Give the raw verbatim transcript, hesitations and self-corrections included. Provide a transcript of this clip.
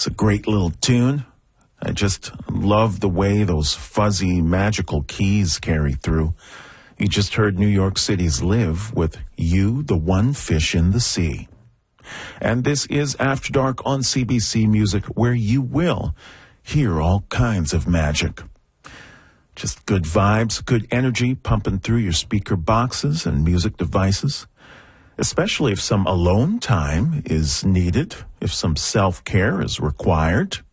It's a great little tune. I just love the way those fuzzy, magical keys carry through. You just heard New York City's Live with You, the One Fish in the Sea. And this is After Dark on C B C Music, where you will hear all kinds of magic. Just good vibes, good energy pumping through your speaker boxes and music devices. Especially if some alone time is needed, if some self-care is required.